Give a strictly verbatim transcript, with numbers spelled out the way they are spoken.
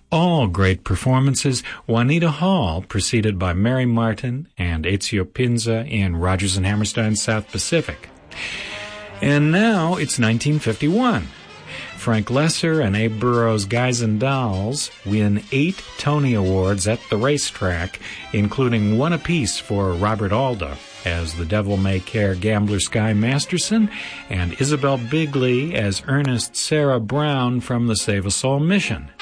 All great performances. Juanita Hall, preceded by Mary Martin and Ezio Pinza in Rodgers and Hammerstein's South Pacific. And now it's nineteen fifty-one. Frank Lesser and Abe Burrows' Guys and Dolls win eight Tony Awards at the racetrack, including one apiece for Robert Alda as the Devil May Care gambler Sky Masterson and Isabel Bigley as Ernest Sarah Brown from the Save a Soul mission.